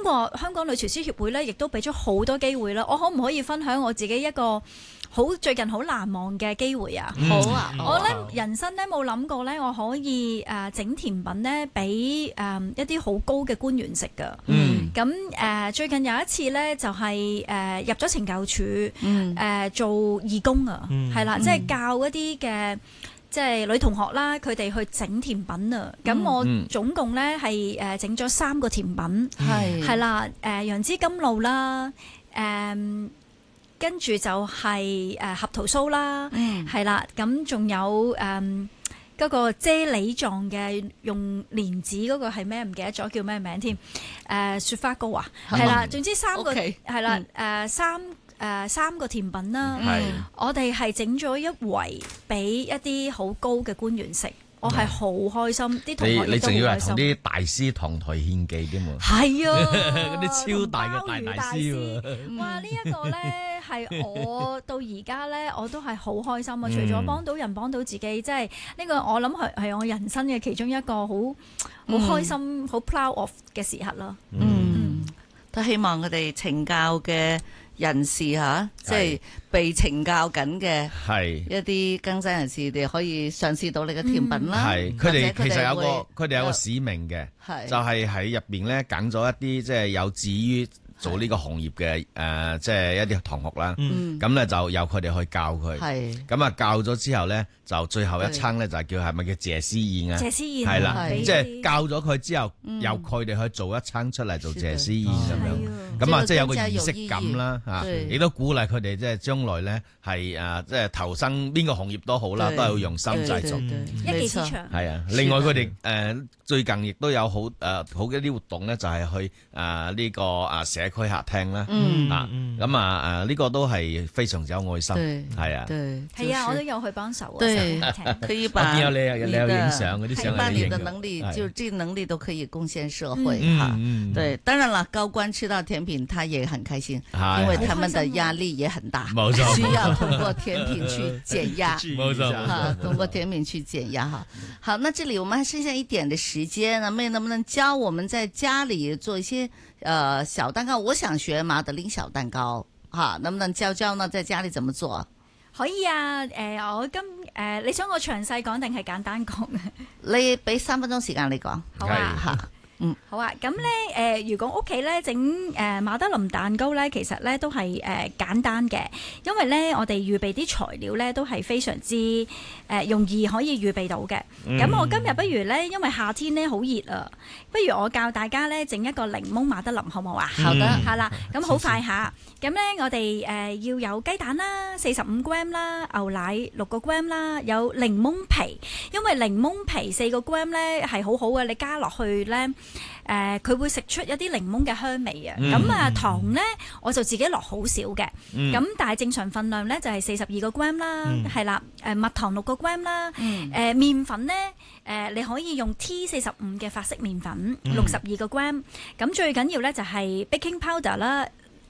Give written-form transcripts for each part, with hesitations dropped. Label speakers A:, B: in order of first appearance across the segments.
A: 通過香港女廚師協會咧，亦都俾咗好多機會啦。我可唔可以分享我自己一個最近好難忘嘅機會啊？
B: 好啊！
A: 我咧人生咧冇諗過咧，我可以整甜品咧俾一啲好高嘅官員食㗎。咁最近有一次咧，就係入咗懲教署做義工啊，係啦，即係教一啲嘅即係女同學啦，佢哋去整甜品啊。咁我總共咧係整咗3個甜品，係啦，楊枝甘露啦，跟住就係合桃酥啦，係啦，咁仲有嗰個啫喱狀嘅用蓮子嗰個係咩？唔記得咗叫咩名添？雪花糕啊，係啦，總之3個係啦，三個甜品啦，我哋係整咗一圍俾一啲好高嘅官員食。我係好開心，啲同學亦都好開心。
C: 你仲要係同啲大師同台獻技添喎？
A: 係啊，
C: 嗰啲超大嘅大師喎！
A: 哇！呢一個咧係我到而家咧我都係好開心啊！除咗幫到人、幫到自己，即係呢個我諗係我人生嘅其中一個好開心、好 proud of 嘅時刻咯。
B: 都希望佢哋懲教嘅人士嚇，即係被懲教緊嘅一啲更生人士，哋可以嘗試到你嘅甜品啦。
C: 係佢哋其實佢哋有個使命嘅，就係喺入邊咧揀咗一啲即係有志於做呢個行業嘅即係一啲同學啦。咁咧就由佢哋去教佢。咁啊教咗之後咧，就最後一餐咧就係叫係咪叫謝師宴啊？
A: 謝師宴
C: 係啦，即係教咗佢之後，由佢哋去做一餐出嚟做謝師宴咁樣。咁啊，即係有個儀式感啦，嚇，亦都鼓勵佢哋即係將來咧係即係投身邊個行業都好啦，都係要用心製作，
A: 一技之長。
C: 係啊，另外佢哋最近亦都有好嘅啲活動咧，就係去呢個社區客廳啦，咁呢個都係非常之有愛心，係啊，
A: 係啊，我都有去幫手啊，
B: 可以把
C: 你有影相嗰啲相，
B: 把你的能力就這能力都可以貢獻社會哈。對，當然啦，高官吃到甜品，他也很開心，因為他們的壓力也很大，需要通過甜品去減壓，通過甜品去減壓哈。好，那這裡我們還剩下一點的時間，妹能不能教我們在家裡做一些小蛋糕？我想學馬德琳小蛋糕，哈，能不能教呢？在家裡怎麼做？
A: 可以啊，你想我詳細講定係簡單講？
B: 你俾3分鐘時間你講，
A: 好啊嚇。好啊，咁咧如果屋企咧整馬德琳蛋糕咧，其實咧都係簡單嘅，因為咧我哋預備啲材料咧都係非常之容易可以預備到嘅。咁我今日不如咧，因為夏天咧好熱啊，不如我教大家咧整一個檸檬馬德琳，好唔好啊？
B: 好的，
A: 係啦，咁好快下。咁咧我哋要有雞蛋啦，45g 啦，牛奶6個 gram 啦，有檸檬皮，因為檸檬皮4個 gram 咧係好好嘅，你加落去咧。佢會食出一啲檸檬嘅香味啊！咁糖咧我就自己落好少嘅，咁但係正常份量咧就係42個 gram 啦，係啦，蜜糖6個 gram 啦，麵粉咧你可以用 T45嘅法式麵粉62個 gram，咁最緊要咧就係 baking powder 啦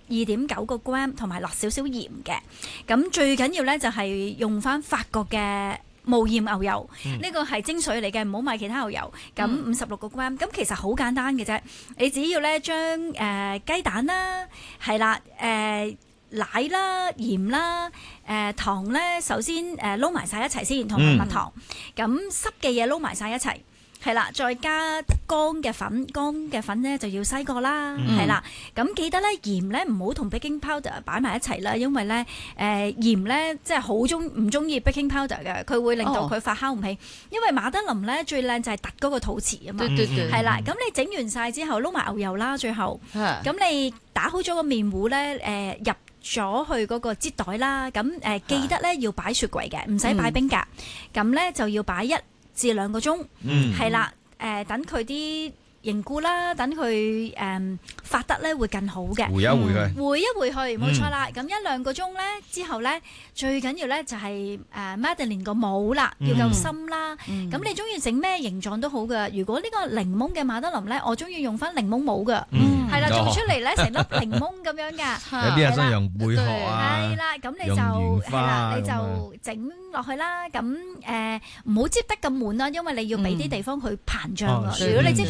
A: 2.9個 gram， 同埋落少少鹽嘅，咁最緊要咧就係用返法國嘅無鹽牛油，呢個係精髓嚟嘅，唔好買其他牛油。咁56個 gram， 咁其實好簡單嘅啫。你只要咧將雞蛋啦，係啦，奶啦、鹽啦、糖咧，首先撈埋晒一齊先，同埋蜜糖。咁濕嘅嘢撈埋晒一齊。係啦，再加乾嘅粉咧就要篩過啦，係啦。咁記得咧鹽咧唔好同 baking powder 擺埋一齊啦，因為咧鹽咧即係好唔中意 baking powder 嘅，佢會令到佢發酵唔起。因為馬德琳咧最靚就係凸嗰個肚臍啊嘛，係啦。咁你整完晒之後撈埋牛油啦，最後咁你打好咗個麵糊咧入咗去嗰個擠袋啦。咁記得咧要擺雪櫃嘅，唔使擺冰格。咁咧就要擺1至2個鐘，係啦，等佢啲凝固啦，等佢發得咧會更好嘅。
C: 回一回去，
A: 冇錯啦。咁1-2個鐘咧之後咧，最緊要咧就係Madeleine 個模啦，要夠深啦。咁你中意整咩形狀都好㗎。如果呢個檸檬嘅馬德琳咧，我中意用翻檸檬模㗎，係啦，做出嚟咧成粒檸檬咁樣㗎。
C: 有啲人想用貝殼啊，
A: 係啦，咁你就係啦，你就整落去啦。咁唔好擠得咁滿啦，因為你要俾啲地方去膨脹啊。如果你擠得太滿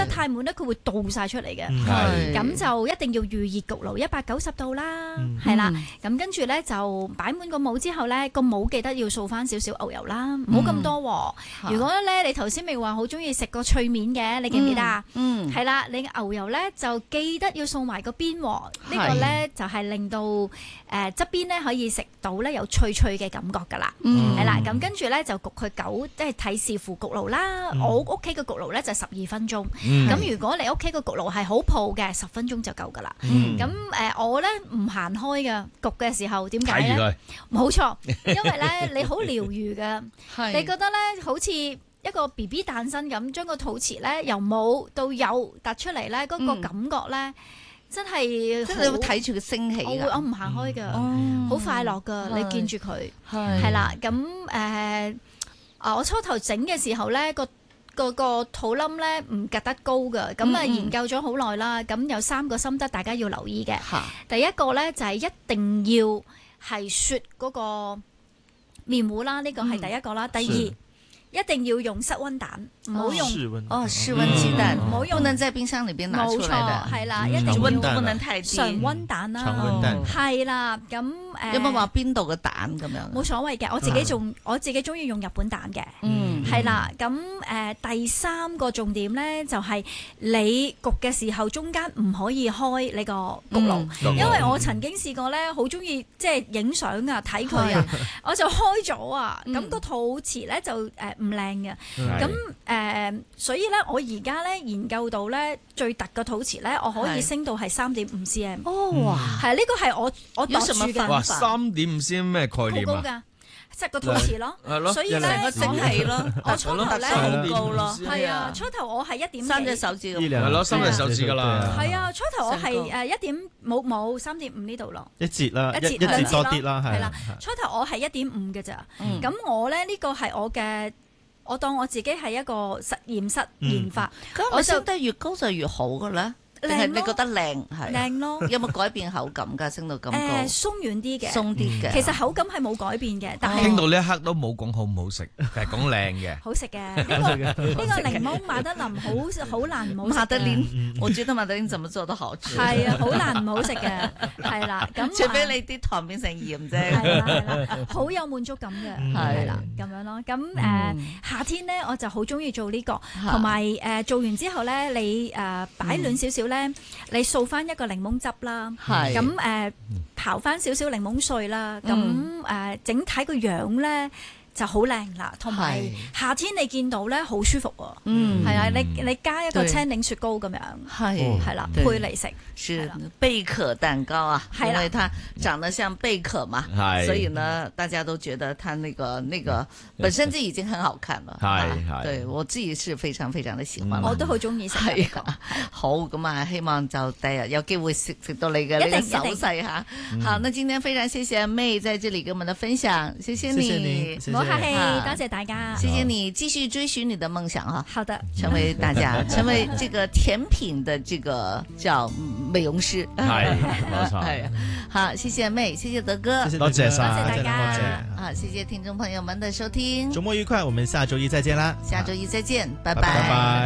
A: 碗咧，佢會倒晒出嚟嘅。
C: 係
A: 咁就一定要預熱焗爐190度啦，係啦。咁跟住咧就擺滿個帽之後咧，個帽記得要掃翻少少牛油啦，唔好咁多。如果咧你頭先咪話好中意食個脆面嘅，你記唔記得啊？係啦，你牛油咧就記得要掃埋個邊，呢個咧就係令到側邊咧可以食到咧有脆脆嘅感覺㗎啦。係啦，咁跟住咧就焗佢9，即係睇視乎焗爐啦。我屋企嘅焗爐咧就12分鐘。咁如果你屋企個焗爐係好鋪嘅，10分鐘就夠㗎啦。咁我咧唔行開嘅焗嘅時候，點解咧？冇錯，因為咧你好療愈嘅，你覺得咧好似一個 BB 誕生咁，將個肚臍咧由冇到有突出嚟咧，嗰個感覺咧真係
B: 即係你會睇住佢升起。
A: 我唔行開㗎，好快樂㗎，你見住佢係啦。咁我初頭整嘅時候咧，個肚冧咧唔夾得高㗎，咁研究咗好耐啦。咁有3個心得，大家要留意嘅。第一個咧就係一定要係雪嗰個麵糊啦，呢個係第一個啦。第二，一定要用室溫蛋，唔好用
B: 室溫雞蛋，
A: 唔好用，
B: 不能在冰箱裏邊拿出來的。
A: 冇錯，係啦，一定要
B: 溫度不能太低。
A: 常溫蛋啦，係啦，咁
B: 有冇話邊度嘅蛋咁樣？
A: 冇所謂嘅，我自己中意用日本蛋嘅，係啦。咁第3個重點咧，就係你焗嘅時候中間唔可以開你個焗爐，因為我曾經試過咧，好中意即係影相啊，睇佢啊，我就開咗啊，咁個肚臍咧就唔靚嘅，咁所以咧，我而家咧研究到咧最突嘅肚臍咧，我可以升到係3.5 cm。哇！係呢個係我度住嘅。
C: 哇，3.5 cm 咩概念啊？
A: 好高㗎，即係個肚臍咯。所以咧，
B: 成個整體咯。
A: 我初頭咧
B: 好高咯。
A: 係啊，初頭我係1.5。
B: 3隻手指咁。
C: 係咯，3隻手指㗎啦。
A: 係啊，初頭我係冇3.5呢度咯。
D: 一節啦，一節多啲啦，係啦。
A: 初頭我係1.5嘅咋。咁我咧呢個係我當我自己係一個實驗室研發，
B: 我升得越高就越好㗎啦。定係你覺得靚係？
A: 靚咯。
B: 有冇改變口感㗎？升到咁高？
A: 鬆軟啲嘅。鬆
B: 啲嘅。
A: 其實口感係冇改變嘅，但係
C: 傾到呢一刻都冇講好唔好食，係講靚嘅。
A: 好食嘅，呢個檸檬馬德琳好難唔好食。
B: 馬德琳，我覺得馬德琳怎麼做都好吃。
A: 係啊，好難唔好食嘅，係啦。咁
B: 除非你啲糖變成鹽啫。
A: 係啦，好有滿足感嘅，係啦，咁樣咯。咁夏天咧，我就好中意做呢個，同埋做完之後咧，你擺暖少少。你掃翻一個檸檬汁啦，咁刨翻少少檸檬碎啦，咁整體個樣咧就好靚啦，同埋夏天你見到咧好舒服喎，係啊，你加一個青檸雪糕咁樣，係啦，配嚟食，
B: 是貝殼蛋糕啊，因為它長得像貝殼嘛，所以呢大家都覺得它那個本身就已經很好看了，對我自己是非常非常的喜歡，
A: 我都好中意食，
B: 好咁啊，希望就第日有機會食到你嘅呢個手勢吓，好，那今天非常謝謝 May 在這裏跟我們的分享，謝謝你。
A: 唔好客氣，多謝大家。
B: 謝謝你繼續追尋你的夢想啊！
A: 好的，
B: 成為這個甜品的這個叫美容師。
C: 係，冇錯。
B: 係，好，謝謝May，謝謝德哥，
C: 多謝晒，
A: 多謝大家。
B: 好，謝謝聽眾朋友們的收聽。
D: 周末愉快，我們下周一再見啦！
B: 下周一再見，拜
D: 拜拜。